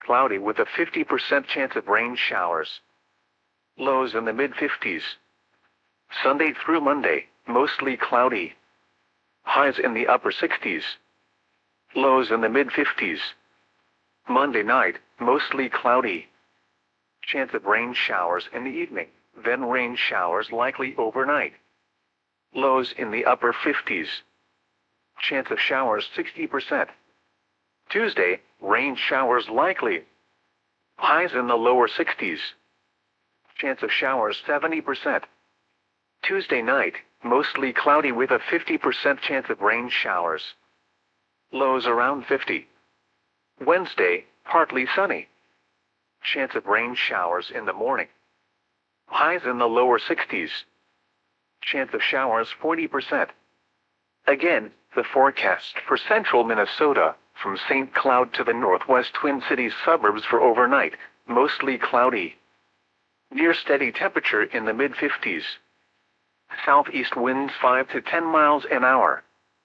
cloudy with a 50% chance of rain showers. Lows in the mid-50s. Sunday through Monday, mostly cloudy. Highs in the upper 60s. Lows in the mid-50s. Monday night, mostly cloudy. Chance of rain showers in the evening, then rain showers likely overnight. Lows in the upper 50s. Chance of showers 60%. Tuesday, rain showers likely. Highs in the lower 60s. Chance of showers 70%. Tuesday night, mostly cloudy with a 50% chance of rain showers. Lows around 50. Wednesday, partly sunny. Chance of rain showers in the morning. Highs in the lower 60s. Chance of showers 40%. Again, the forecast for central Minnesota, from St. Cloud to the northwest Twin Cities suburbs for overnight, mostly cloudy. Near steady temperature in the mid-50s. Southeast winds 5 to 10 miles an hour.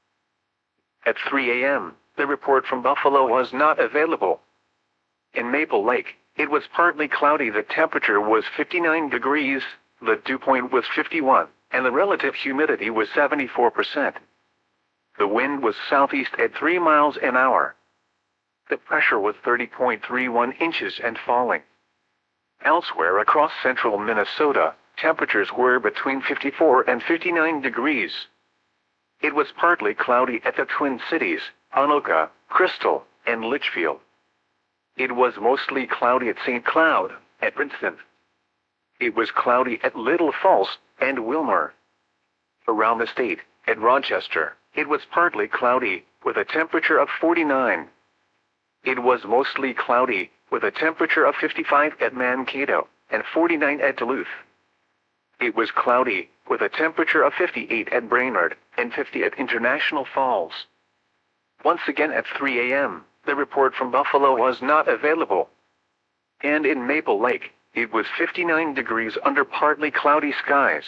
At 3 a.m., the report from Buffalo was not available. In Maple Lake, it was partly cloudy. The temperature was 59 degrees, the dew point was 51, and the relative humidity was 74%. The wind was southeast at 3 miles an hour. The pressure was 30.31 inches and falling. Elsewhere across central Minnesota, temperatures were between 54 and 59 degrees. It was partly cloudy at the Twin Cities, Anoka, Crystal, and Litchfield. It was mostly cloudy at St. Cloud, at Princeton. It was cloudy at Little Falls and Wilmer. Around the state, at Rochester, it was partly cloudy, with a temperature of 49. It was mostly cloudy, with a temperature of 55 at Mankato, and 49 at Duluth. It was cloudy, with a temperature of 58 at Brainerd, and 50 at International Falls. Once again at 3 a.m., the report from Buffalo was not available. And in Maple Lake, it was 59 degrees under partly cloudy skies.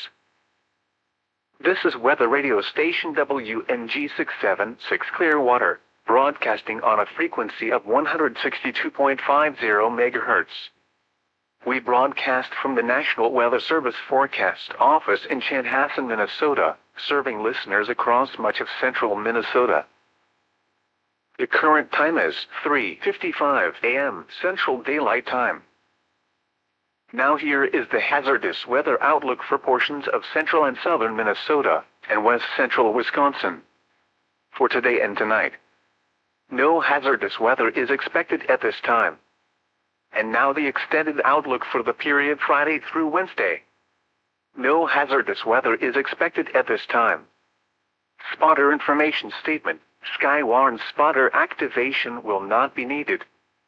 This is weather radio station WNG 676 Clearwater, broadcasting on a frequency of 162.50 MHz. We broadcast from the National Weather Service Forecast Office in Chanhassen, Minnesota, serving listeners across much of central Minnesota. The current time is 3:55 a.m. Central Daylight Time. Now here is the hazardous weather outlook for portions of central and southern Minnesota and west central Wisconsin. For today and tonight, no hazardous weather is expected at this time. And now the extended outlook for the period Friday through Wednesday. No hazardous weather is expected at this time. Spotter information statement. Skywarn spotter activation will not be needed.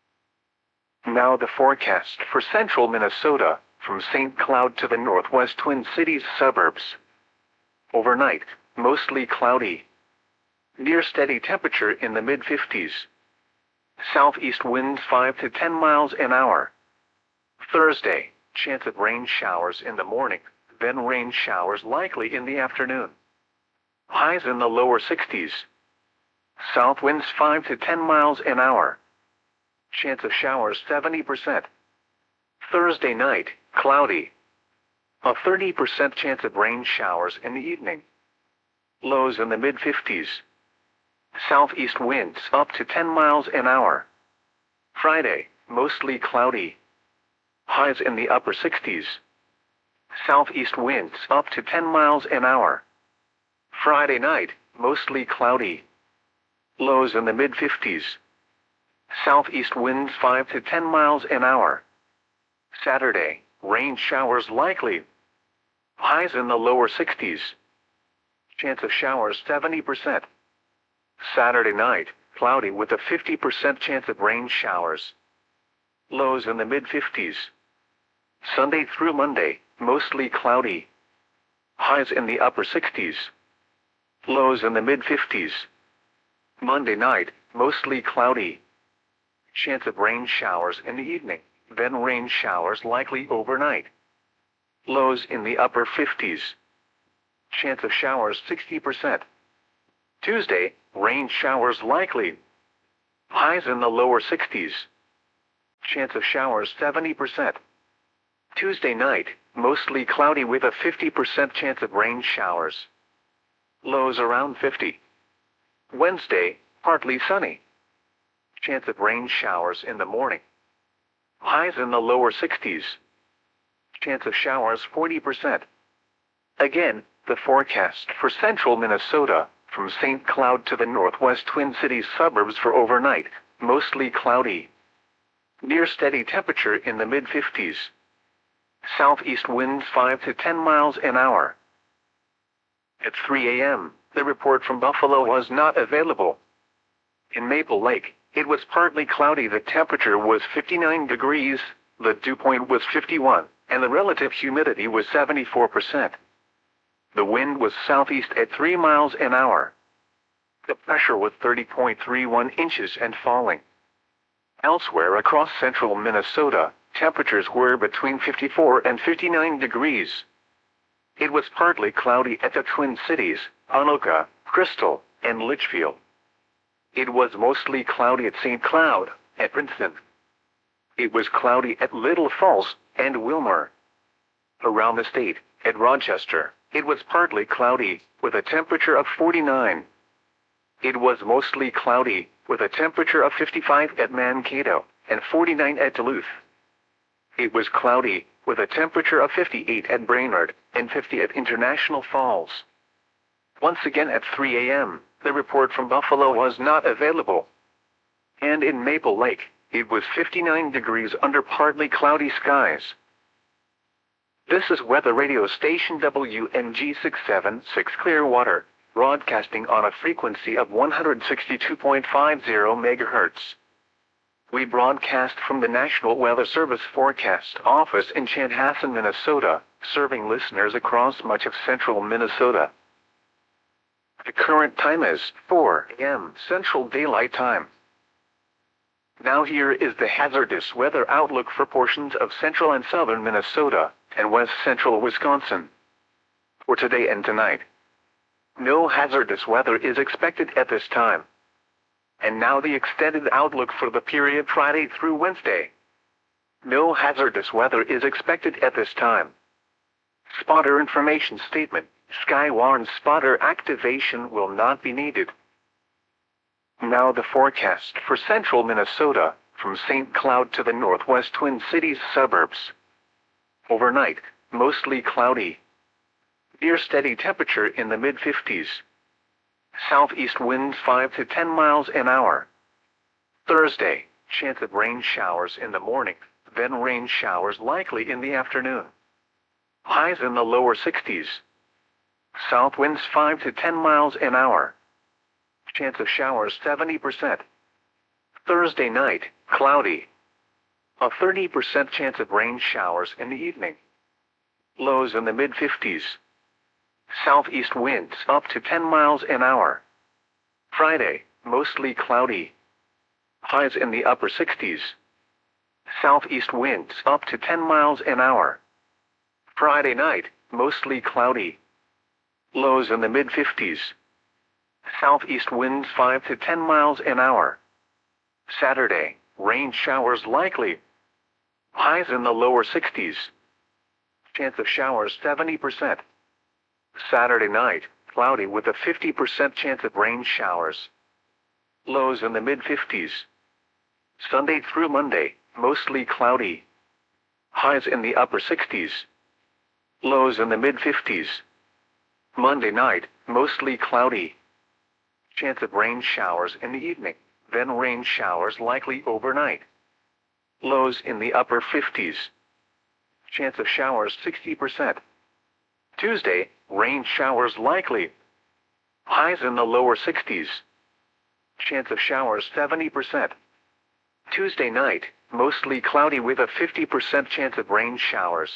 Now the forecast for central Minnesota, from St. Cloud to the northwest Twin Cities suburbs. Overnight, mostly cloudy. Near steady temperature in the mid-50s. Southeast winds 5 to 10 miles an hour. Thursday, chance of rain showers in the morning, then rain showers likely in the afternoon. Highs in the lower 60s. South winds 5 to 10 miles an hour. Chance of showers 70%. Thursday night, cloudy. A 30% chance of rain showers in the evening. Lows in the mid-50s. Southeast winds up to 10 miles an hour. Friday, mostly cloudy. Highs in the upper 60s. Southeast winds up to 10 miles an hour. Friday night, mostly cloudy. Lows in the mid-50s. Southeast winds 5 to 10 miles an hour. Saturday, rain showers likely. Highs in the lower 60s. Chance of showers 70%. Saturday night, cloudy with a 50% chance of rain showers. Lows in the mid-50s. Sunday through Monday, mostly cloudy. Highs in the upper 60s. Lows in the mid-50s. Monday night, mostly cloudy. Chance of rain showers in the evening, then rain showers likely overnight. Lows in the upper 50s. Chance of showers 60%. Tuesday, rain showers likely. Highs in the lower 60s. chance of showers 70%. Tuesday night, mostly cloudy with a 50% chance of rain showers. Lows around 50. Wednesday, partly sunny. Chance of rain showers in the morning. Highs in the lower 60s. Chance of showers 40%. Again, the forecast for central Minnesota, from St. Cloud to the northwest Twin Cities suburbs for overnight, mostly cloudy. Near steady temperature in the mid-50s. Southeast winds 5 to 10 miles an hour. At 3 a.m., the report from Buffalo was not available. In Maple Lake, it was partly cloudy. The temperature was 59 degrees, the dew point was 51, and the relative humidity was 74%. The wind was southeast at 3 miles an hour. The pressure was 30.31 inches and falling. Elsewhere across central Minnesota, temperatures were between 54 and 59 degrees. It was partly cloudy at the Twin Cities, Anoka, Crystal, and Litchfield. It was mostly cloudy at St. Cloud, at Princeton. It was cloudy at Little Falls and Wilmer. Around the state, at Rochester, it was partly cloudy, with a temperature of 49. It was mostly cloudy, with a temperature of 55 at Mankato, and 49 at Duluth. It was cloudy, with a temperature of 58 at Brainerd, and 50 at International Falls. Once again at 3 a.m., the report from Buffalo was not available. And in Maple Lake, it was 59 degrees under partly cloudy skies. This is weather radio station WMG 676 Clearwater, broadcasting on a frequency of 162.50 MHz. We broadcast from the National Weather Service Forecast Office in Chanhassen, Minnesota, serving listeners across much of central Minnesota. The current time is 4 a.m. Central Daylight Time. Now here is the hazardous weather outlook for portions of central and southern Minnesota and west central Wisconsin. For today and tonight, no hazardous weather is expected at this time. And now the extended outlook for the period Friday through Wednesday. No hazardous weather is expected at this time. Spotter information statement. Skywarn spotter activation will not be needed. Now the forecast for central Minnesota, from St. Cloud to the northwest Twin Cities suburbs. Overnight, mostly cloudy. Near steady temperature in the mid-50s. Southeast winds 5 to 10 miles an hour. Thursday, chance of rain showers in the morning, then rain showers likely in the afternoon. Highs in the lower 60s. South winds 5 to 10 miles an hour. Chance of showers 70%. Thursday night, cloudy. A 30% chance of rain showers in the evening. Lows in the mid-50s. Southeast winds up to 10 miles an hour. Friday, mostly cloudy. Highs in the upper 60s. Southeast winds up to 10 miles an hour. Friday night, mostly cloudy. Lows in the mid-50s. Southeast winds 5 to 10 miles an hour. Saturday, rain showers likely. Highs in the lower 60s. Chance of showers 70%. Saturday night, cloudy with a 50% chance of rain showers. Lows in the mid-50s. Sunday through Monday, mostly cloudy. Highs in the upper 60s. Lows in the mid-50s. Monday night, mostly cloudy. Chance of rain showers in the evening, then rain showers likely overnight. Lows in the upper 50s. Chance of showers 60%. Tuesday, rain showers likely. Highs in the lower 60s. Chance of showers 70%. Tuesday night, mostly cloudy with a 50% chance of rain showers.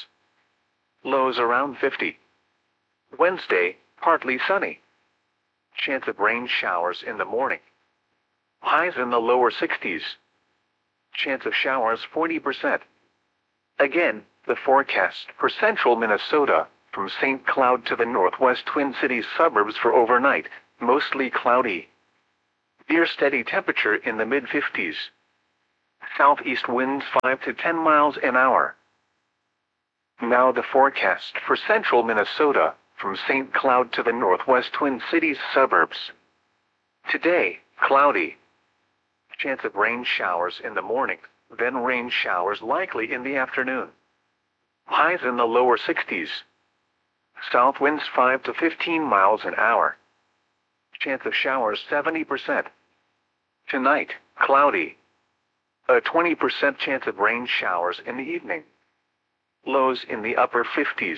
Lows around 50. Wednesday, partly sunny. Chance of rain showers in the morning. Highs in the lower 60s. Chance of showers 40%. Again, the forecast for central Minnesota, from St. Cloud to the northwest Twin Cities suburbs for overnight, mostly cloudy. Near steady temperature in the mid-50s. Southeast winds 5 to 10 miles an hour. Now the forecast for central Minnesota, from St. Cloud to the northwest Twin Cities suburbs. Today, cloudy. Chance of rain showers in the morning, then rain showers likely in the afternoon. Highs in the lower 60s. South winds 5 to 15 miles an hour. Chance of showers 70%. Tonight, cloudy. A 20% chance of rain showers in the evening. Lows in the upper 50s.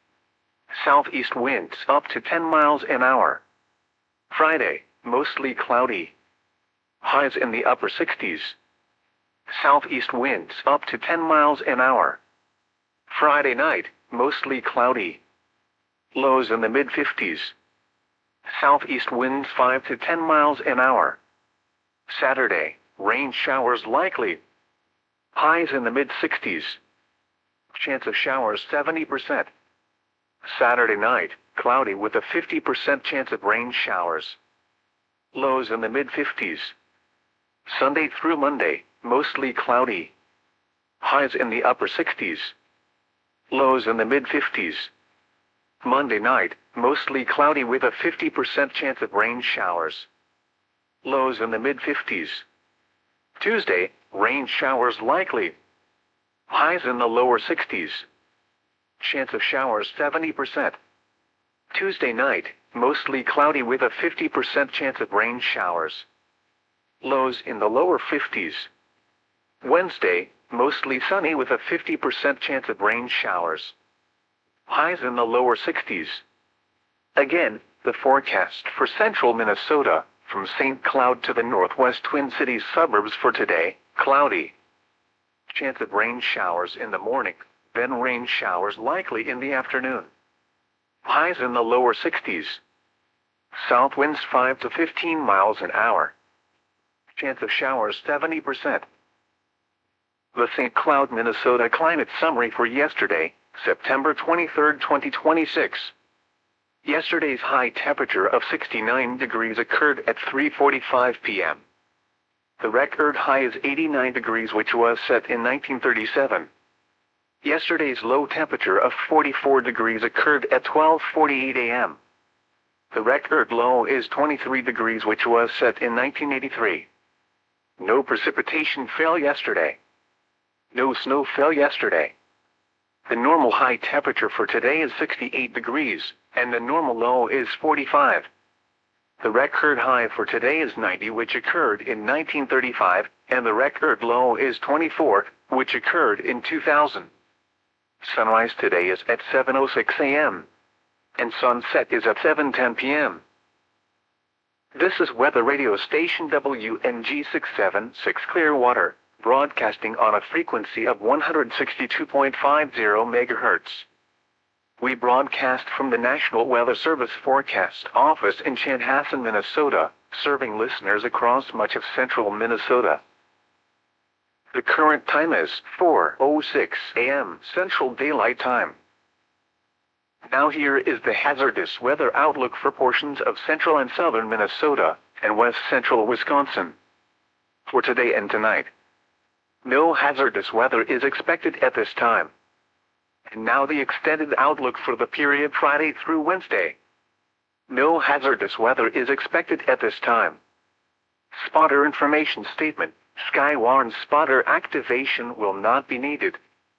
Southeast winds up to 10 miles an hour. Friday, mostly cloudy. Highs in the upper 60s. Southeast winds up to 10 miles an hour. Friday night, mostly cloudy. Lows in the mid-50s. Southeast winds 5 to 10 miles an hour. Saturday, rain showers likely. Highs in the mid-60s. Chance of showers 70%. Saturday night, cloudy with a 50% chance of rain showers. Lows in the mid-50s. Sunday through Monday, mostly cloudy. Highs in the upper 60s. Lows in the mid-50s. Monday night, mostly cloudy with a 50% chance of rain showers. Lows in the mid-50s. Tuesday, rain showers likely. Highs in the lower 60s. Chance of showers 70%. Tuesday night, mostly cloudy with a 50% chance of rain showers. Lows in the lower 50s. Wednesday, mostly sunny with a 50% chance of rain showers. Highs in the lower 60s. Again, the forecast for central Minnesota, from St. Cloud to the northwest Twin Cities suburbs for today, cloudy. Chance of rain showers in the morning, then rain showers likely in the afternoon. Highs in the lower 60s. South winds 5 to 15 miles an hour. Chance of showers 70%. The St. Cloud, Minnesota climate summary for yesterday, September 23, 2026. Yesterday's high temperature of 69 degrees occurred at 3:45 p.m. The record high is 89 degrees, which was set in 1937. Yesterday's low temperature of 44 degrees occurred at 12:48 a.m. The record low is 23 degrees, which was set in 1983. No precipitation fell yesterday. No snow fell yesterday. The normal high temperature for today is 68 degrees, and the normal low is 45. The record high for today is 90, which occurred in 1935, and the record low is 24, which occurred in 2000. Sunrise today is at 7:06 a.m. and sunset is at 7:10 p.m. This is weather radio station WNG 676 Clearwater, broadcasting on a frequency of 162.50 MHz. We broadcast from the National Weather Service Forecast Office in Chanhassen, Minnesota, serving listeners across much of central Minnesota. The current time is 4:06 a.m. Central Daylight Time. Now here is the hazardous weather outlook for portions of central and southern Minnesota and west central Wisconsin. For today and tonight, no hazardous weather is expected at this time. And now the extended outlook for the period Friday through Wednesday. No hazardous weather is expected at this time. Spotter information statement: Skywarn spotter activation will not be needed.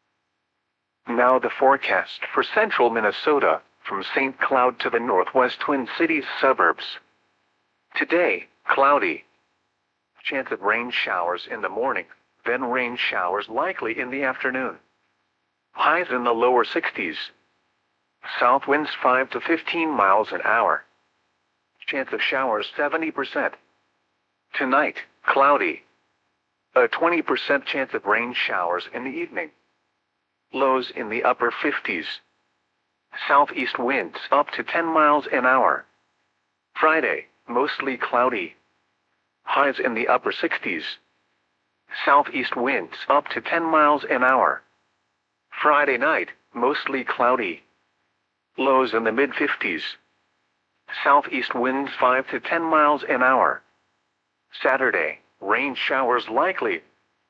Now the forecast for central Minnesota, from St. Cloud to the northwest Twin Cities suburbs. Today, cloudy. Chance of rain showers in the morning, then rain showers likely in the afternoon. Highs in the lower 60s. South winds 5 to 15 miles an hour. Chance of showers 70%. Tonight, cloudy. A 20% chance of rain showers in the evening. Lows in the upper 50s. Southeast winds up to 10 miles an hour. Friday, mostly cloudy. Highs in the upper 60s. Southeast winds up to 10 miles an hour. Friday night, mostly cloudy. Lows in the mid-50s. Southeast winds 5 to 10 miles an hour. Saturday, rain showers likely.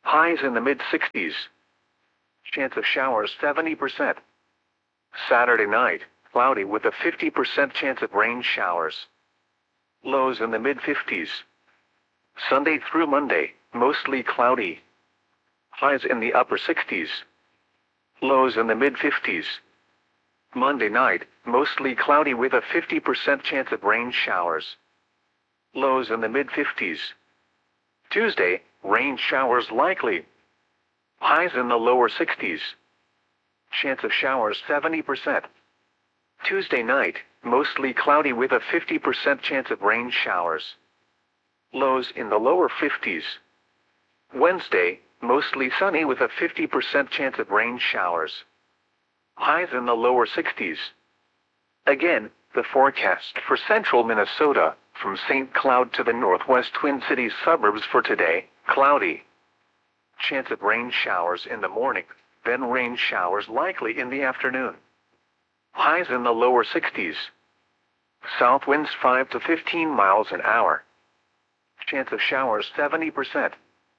Highs in the mid-60s. Chance of showers 70%. Saturday night, cloudy with a 50% chance of rain showers. Lows in the mid-50s. Sunday through Monday, mostly cloudy. Highs in the upper 60s. Lows in the mid-50s. Monday night, mostly cloudy with a 50% chance of rain showers. Lows in the mid-50s. Tuesday, rain showers likely. Highs in the lower 60s. Chance of showers 70%. Tuesday night, mostly cloudy with a 50% chance of rain showers. Lows in the lower 50s. Wednesday, mostly sunny with a 50% chance of rain showers. Highs in the lower 60s. Again, the forecast for central Minnesota, from St. Cloud to the northwest Twin Cities suburbs for today, cloudy. Chance of rain showers in the morning, then rain showers likely in the afternoon. Highs in the lower 60s. South winds 5 to 15 miles an hour. Chance of showers 70%.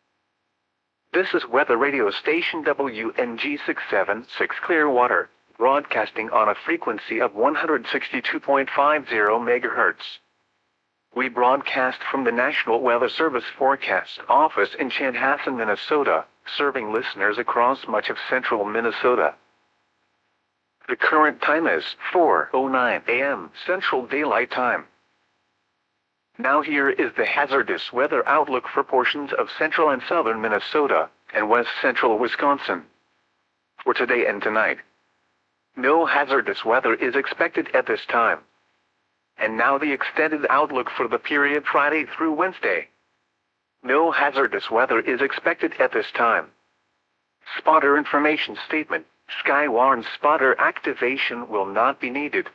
This is weather radio station WNG 676 Clearwater, broadcasting on a frequency of 162.50 MHz. We broadcast from the National Weather Service Forecast Office in Chanhassen, Minnesota, serving listeners across much of central Minnesota. The current time is 4:09 a.m. Central Daylight Time. Now here is the hazardous weather outlook for portions of central and southern Minnesota and west central Wisconsin. For today and tonight, no hazardous weather is expected at this time. And now the extended outlook for the period Friday through Wednesday. No hazardous weather is expected at this time. Spotter information statement: Skywarn spotter activation will not be needed.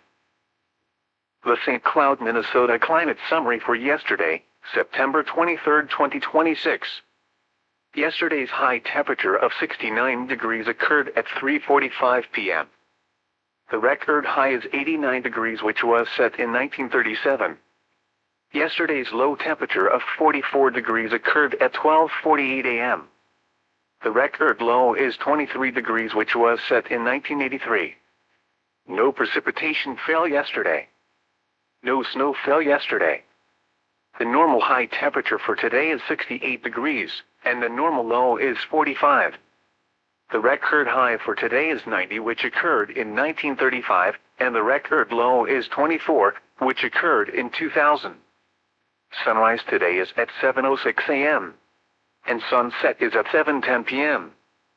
The St. Cloud, Minnesota climate summary for yesterday, September 23, 2026. Yesterday's high temperature of 69 degrees occurred at 3:45 p.m. The record high is 89 degrees, which was set in 1937. Yesterday's low temperature of 44 degrees occurred at 12:48 a.m. The record low is 23 degrees, which was set in 1983. No precipitation fell yesterday. No snow fell yesterday. The normal high temperature for today is 68 degrees, and the normal low is 45. The record high for today is 90, which occurred in 1935, and the record low is 24, which occurred in 2000. Sunrise today is at 7:06 a.m. and sunset is at 7:10 p.m.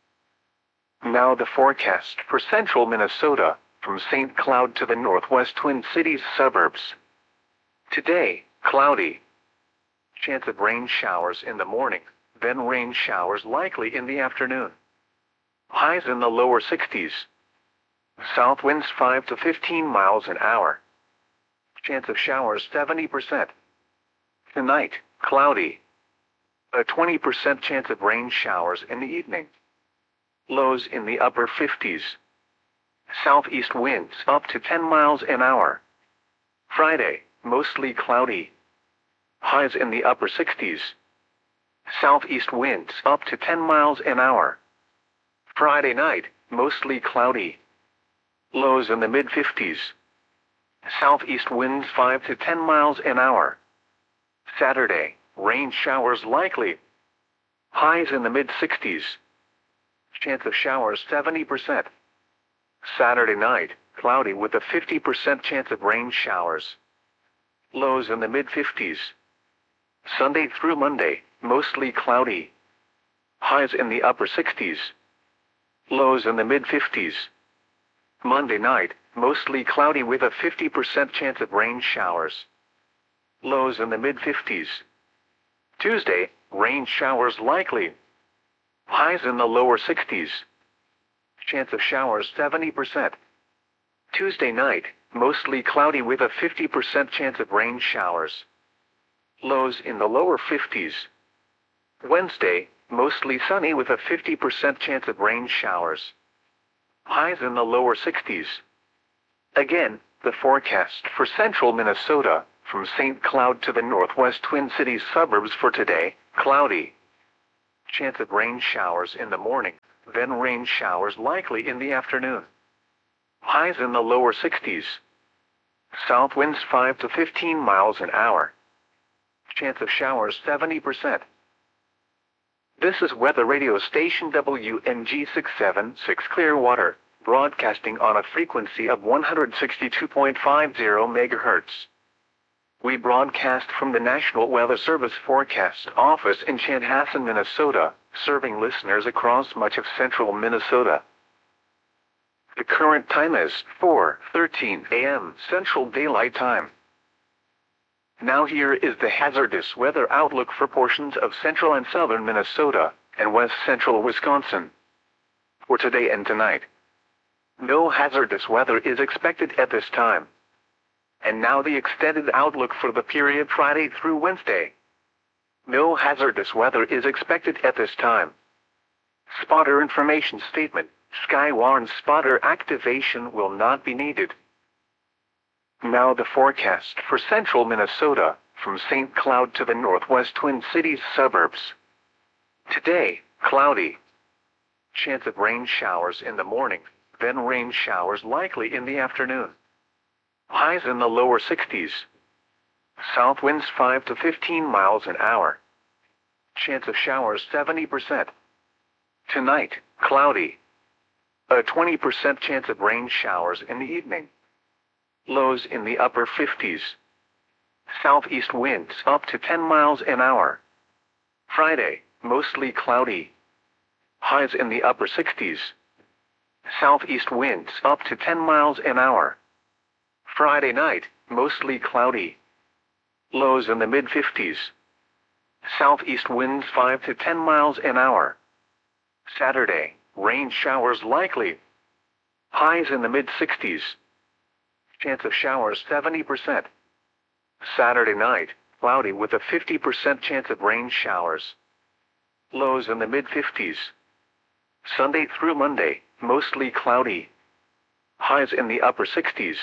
Now the forecast for central Minnesota, from St. Cloud to the northwest Twin Cities suburbs. Today, cloudy. Chance of rain showers in the morning, then rain showers likely in the afternoon. Highs in the lower 60s. South winds 5 to 15 miles an hour. Chance of showers 70%. Tonight, cloudy. A 20% chance of rain showers in the evening. Lows in the upper 50s. Southeast winds up to 10 miles an hour. Friday, mostly cloudy. Highs in the upper 60s. Southeast winds up to 10 miles an hour. Friday night, mostly cloudy. Lows in the mid-50s. Southeast winds 5 to 10 miles an hour. Saturday, rain showers likely. Highs in the mid-60s. Chance of showers 70%. Saturday night, cloudy with a 50% chance of rain showers. Lows in the mid-50s. Sunday through Monday, mostly cloudy. Highs in the upper 60s. Lows in the mid-50s. Monday night, mostly cloudy with a 50% chance of rain showers. Lows in the mid-50s. Tuesday, rain showers likely. Highs in the lower 60s. Chance of showers 70%. Tuesday night, mostly cloudy with a 50% chance of rain showers. Lows in the lower 50s. Wednesday, mostly sunny with a 50% chance of rain showers. Highs in the lower 60s. Again, the forecast for central Minnesota, from St. Cloud to the northwest Twin Cities suburbs for today, cloudy. Chance of rain showers in the morning, then rain showers likely in the afternoon. Highs in the lower 60s. South winds 5 to 15 miles an hour. Chance of showers 70%. This is weather radio station WNG 676 Clearwater, broadcasting on a frequency of 162.50 MHz. We broadcast from the National Weather Service Forecast Office in Chanhassen, Minnesota, serving listeners across much of central Minnesota. The current time is 4:13 a.m. Central Daylight Time. Now here is the hazardous weather outlook for portions of central and southern Minnesota and west central Wisconsin. For today and tonight, no hazardous weather is expected at this time. And now the extended outlook for the period Friday through Wednesday. No hazardous weather is expected at this time. Spotter information statement. Skywarn spotter activation will not be needed. Now the forecast for central Minnesota, from St. Cloud to the northwest Twin Cities suburbs. Today, cloudy. Chance of rain showers in the morning, then rain showers likely in the afternoon. Highs in the lower 60s. South winds 5 to 15 miles an hour. Chance of showers 70%. Tonight, cloudy. A 20% chance of rain showers in the evening. Lows in the upper 50s. Southeast winds up to 10 miles an hour. Friday, mostly cloudy. Highs in the upper 60s. Southeast winds up to 10 miles an hour. Friday night, mostly cloudy. Lows in the mid-50s. Southeast winds 5 to 10 miles an hour. Saturday, rain showers likely. Highs in the mid-60s. Chance of showers 70%. Saturday night, cloudy with a 50% chance of rain showers. Lows in the mid-50s. Sunday through Monday, mostly cloudy. Highs in the upper 60s.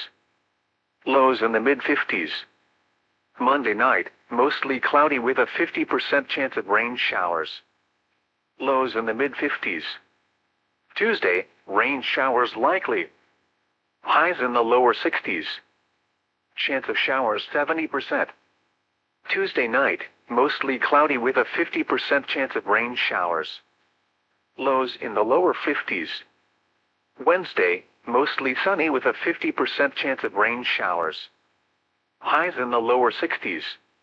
Lows in the mid-50s. Monday night, mostly cloudy with a 50% chance of rain showers. Lows in the mid-50s. Tuesday, rain showers likely. Highs in the lower 60s. Chance of showers 70%. Tuesday night, mostly cloudy with a 50% chance of rain showers. Lows in the lower 50s. Wednesday, mostly sunny with a 50% chance of rain showers. Highs in the lower 60s.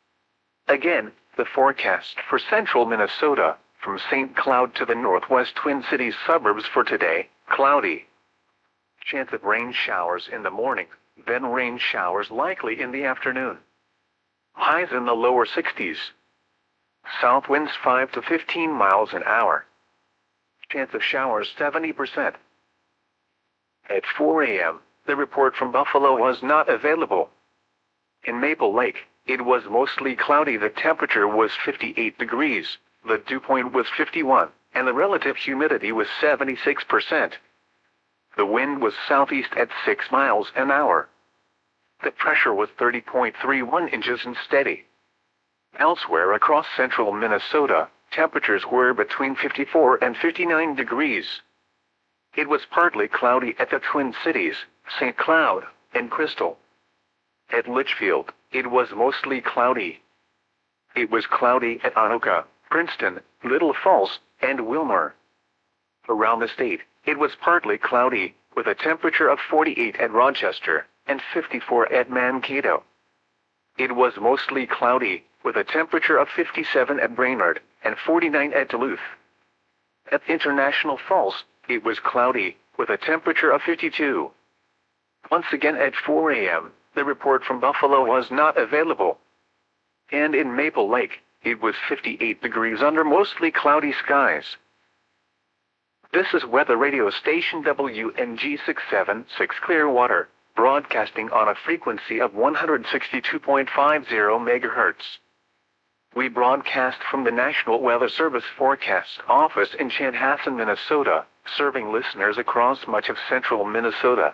Again, the forecast for central Minnesota, from St. Cloud to the northwest Twin Cities suburbs for today, cloudy. Chance of rain showers in the morning, then rain showers likely in the afternoon. Highs in the lower 60s. South winds 5 to 15 miles an hour. Chance of showers 70%. At 4 a.m., the report from Buffalo was not available. In Maple Lake, it was mostly cloudy. The temperature was 58 degrees, the dew point was 51, and the relative humidity was 76%. The wind was southeast at 6 miles an hour. The pressure was 30.31 inches and steady. Elsewhere across central Minnesota, temperatures were between 54 and 59 degrees. It was partly cloudy at the Twin Cities, St. Cloud, and Crystal. At Litchfield, it was mostly cloudy. It was cloudy at Anoka, Princeton, Little Falls, and Wilmer. Around the state, it was partly cloudy, with a temperature of 48 at Rochester and 54 at Mankato. It was mostly cloudy, with a temperature of 57 at Brainerd and 49 at Duluth. At International Falls, it was cloudy, with a temperature of 52. Once again at 4 a.m., the report from Buffalo was not available. And in Maple Lake, it was 58 degrees under mostly cloudy skies. This is weather radio station WNG 676 Clearwater, broadcasting on a frequency of 162.50 MHz. We broadcast from the National Weather Service Forecast Office in Chanhassen, Minnesota, serving listeners across much of central Minnesota.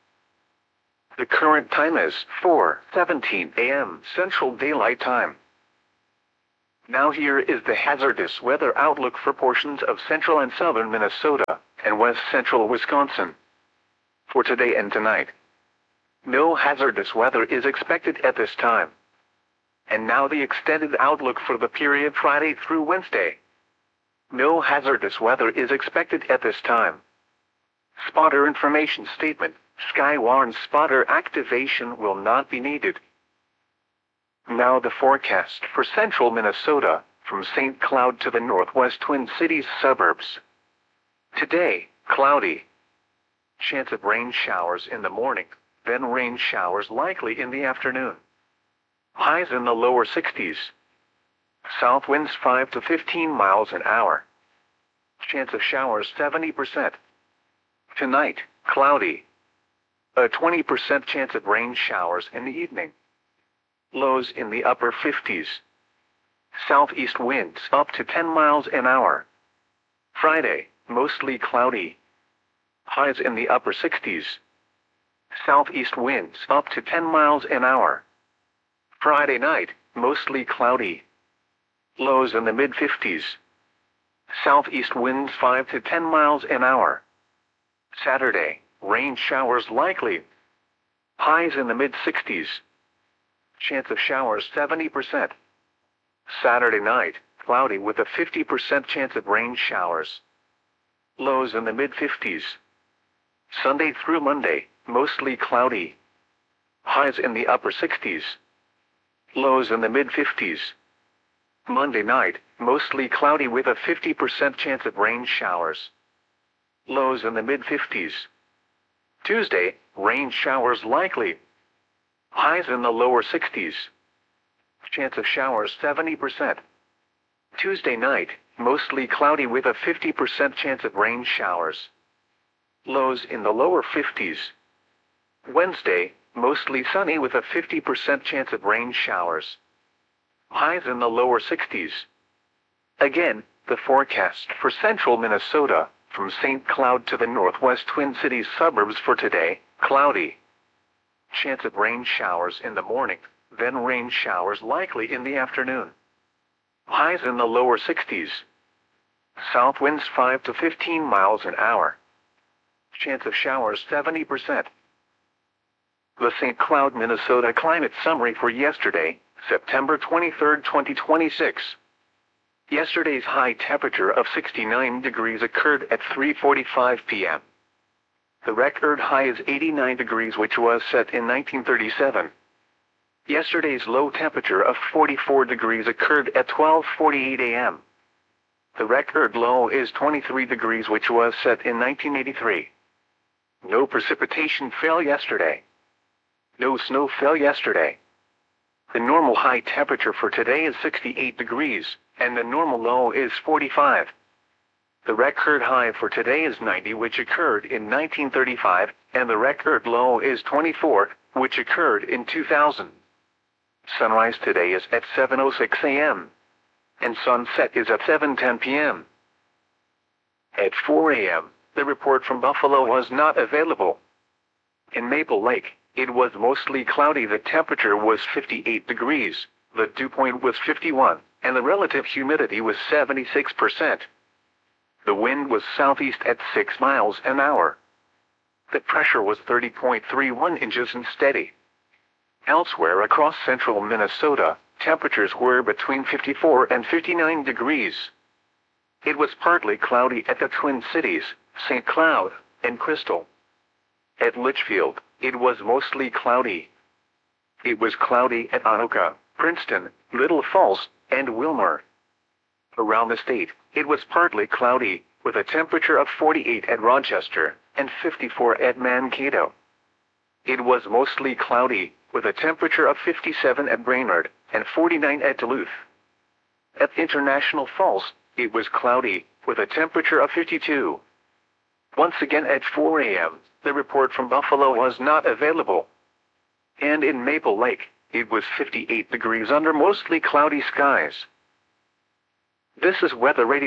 The current time is 4:17 a.m. Central Daylight Time. Now here is the hazardous weather outlook for portions of central and southern Minnesota and west central Wisconsin. For today and tonight, no hazardous weather is expected at this time. And now the extended outlook for the period Friday through Wednesday. No hazardous weather is expected at this time. Spotter information statement. Skywarn spotter activation will not be needed. Now the forecast for central Minnesota, from St. Cloud to the northwest Twin Cities suburbs. Today, cloudy. Chance of rain showers in the morning, then rain showers likely in the afternoon. Highs in the lower 60s. South winds 5 to 15 miles an hour. Chance of showers 70%. Tonight, cloudy. A 20% chance of rain showers in the evening. Lows in the upper 50s. Southeast winds up to 10 miles an hour. Friday, mostly cloudy. Highs in the upper 60s. Southeast winds up to 10 miles an hour. Friday night, mostly cloudy. Lows in the mid-50s. Southeast winds 5 to 10 miles an hour. Saturday, rain showers likely. Highs in the mid-60s. Chance of showers 70%. Saturday night, cloudy with a 50% chance of rain showers. Lows in the mid-50s. Sunday through Monday, mostly cloudy. Highs in the upper 60s. Lows in the mid-50s. Monday night, mostly cloudy with a 50% chance of rain showers. Lows in the mid-50s. Tuesday, rain showers likely. Highs in the lower 60s. Chance of showers 70%. Tuesday night, mostly cloudy with a 50% chance of rain showers. Lows in the lower 50s. Wednesday, mostly sunny with a 50% chance of rain showers. Highs in the lower 60s. Again, the forecast for central Minnesota, from St. Cloud to the northwest Twin Cities suburbs for today, cloudy. Chance of rain showers in the morning, then rain showers likely in the afternoon. Highs in the lower 60s. South winds 5 to 15 miles an hour. Chance of showers 70%. The St. Cloud, Minnesota climate summary for yesterday, September 23, 2026. Yesterday's high temperature of 69 degrees occurred at 3:45 p.m. The record high is 89 degrees, which was set in 1937. Yesterday's low temperature of 44 degrees occurred at 12:48 a.m. The record low is 23 degrees, which was set in 1983. No precipitation fell yesterday. No snow fell yesterday. The normal high temperature for today is 68 degrees, and the normal low is 45. The record high for today is 90, which occurred in 1935, and the record low is 24, which occurred in 2000. Sunrise today is at 7:06 a.m. and sunset is at 7:10 p.m. At 4 a.m., the report from Buffalo was not available. In Maple Lake, it was mostly cloudy. The temperature was 58 degrees, the dew point was 51, and the relative humidity was 76%. The wind was southeast at 6 miles an hour. The pressure was 30.31 inches and steady. Elsewhere across central Minnesota, temperatures were between 54 and 59 degrees. It was partly cloudy at the Twin Cities, St. Cloud, and Crystal. At Litchfield, it was mostly cloudy. It was cloudy at Anoka, Princeton, Little Falls, and Wilmer. Around the state, it was partly cloudy, with a temperature of 48 at Rochester and 54 at Mankato. It was mostly cloudy, with a temperature of 57 at Brainerd and 49 at Duluth. At International Falls, it was cloudy, with a temperature of 52. Once again at 4 a.m., the report from Buffalo was not available. And in Maple Lake, it was 58 degrees under mostly cloudy skies. This is Weather Radio.